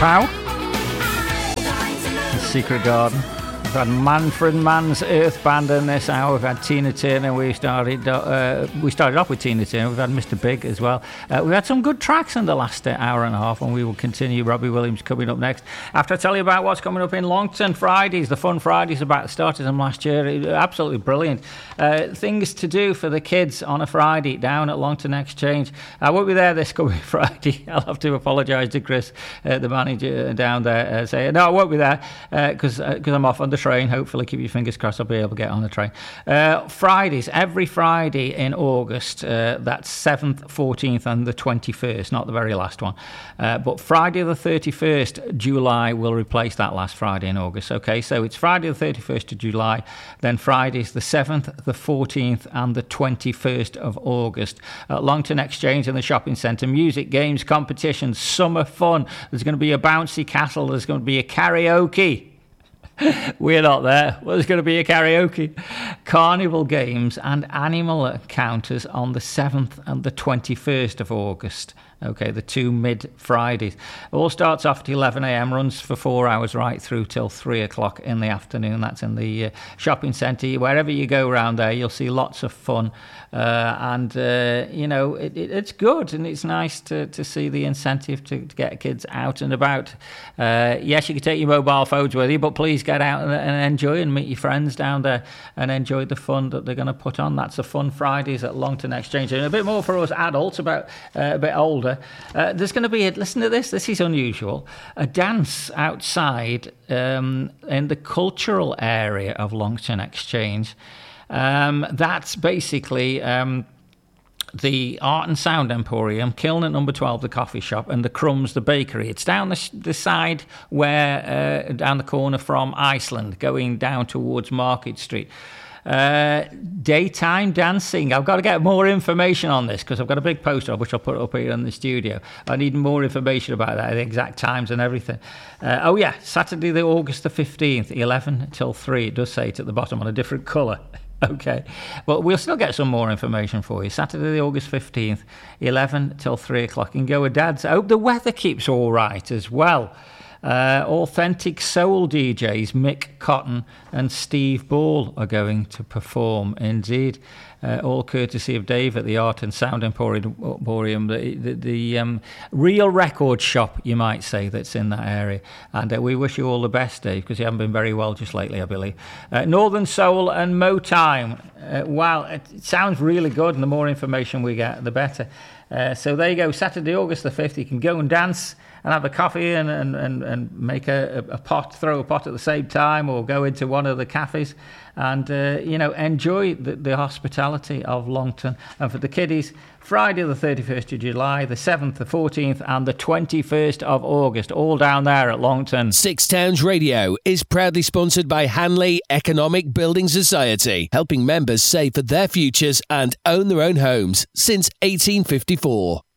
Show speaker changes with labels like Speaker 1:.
Speaker 1: Pow. The Secret Garden. We've had Manfred Mann's Earth Band in this hour. We've had Tina Turner. We started off with Tina Turner. We've had Mr. Big as well. We've had some good tracks in the last hour and a half, and we will continue. Robbie Williams coming up next. After I tell you about what's coming up in Longton Fridays, the Fun Fridays about started them last year. Absolutely brilliant. Things to do for the kids on a Friday down at Longton Exchange. I won't be there this coming Friday. I'll have to apologise to Chris, the manager down there, saying, no, I won't be there because I'm off on the train. Hopefully, keep your fingers crossed, I'll be able to get on the train. Fridays, every Friday in August, that's 7th, 14th and the 21st, not the very last one. But Friday the 31st July will replace that last Friday in August. Okay, so it's Friday the 31st of July, then Fridays the 7th, the 14th and the 21st of August at Longton Exchange in the shopping centre. Music, games, competitions, summer fun. There's going to be a bouncy castle. There's going to be a karaoke. We're not there. Well, there's going to be a karaoke, carnival games and animal encounters on the 7th and the 21st of August. Okay, the two mid-Fridays. It all starts off at 11 a.m, runs for 4 hours right through till 3 o'clock in the afternoon. That's in the shopping centre. Wherever you go around there, you'll see lots of fun. It's good, and it's nice to see the incentive to get kids out and about. Yes, you can take your mobile phones with you, but please get out and enjoy and meet your friends down there and enjoy the fun that they're going to put on. That's the Fun Fridays at Longton Exchange. And a bit more for us adults, about a bit older. There's going to be, listen to this is unusual, a dance outside in the cultural area of Longton Exchange. That's basically the Art and Sound Emporium, Kiln at number 12, the coffee shop, and the Crumbs, the bakery. It's down the side down the corner from Iceland, going down towards Market Street. Daytime dancing. I've got to get more information on this because I've got a big poster which I'll put up here in the studio. I need more information about that, the exact times and everything. Saturday the August the 15th, 11 till 3. It does say it at the bottom on a different colour. Okay, but we'll still get some more information for you. Saturday the August 15th, 11 till 3 o'clock. You can go with Dad's. I hope the weather keeps all right as well. Authentic soul DJs Mick Cotton and Steve Ball are going to perform indeed, all courtesy of Dave at the Art and Sound Emporium, the real record shop, you might say, that's in that area. And we wish you all the best, Dave, because you haven't been very well just lately, I believe. Northern Soul and Motown. Wow, it sounds really good, and the more information we get, the better. So there you go, Saturday, August the 5th. You can go and dance and have a coffee and make a pot, throw a pot at the same time, or go into one of the cafes and, enjoy the hospitality of Longton. And for the kiddies, Friday the 31st of July, the 7th, the 14th and the 21st of August, all down there at Longton.
Speaker 2: Six Towns Radio is proudly sponsored by Hanley Economic Building Society, helping members save for their futures and own their own homes since 1854.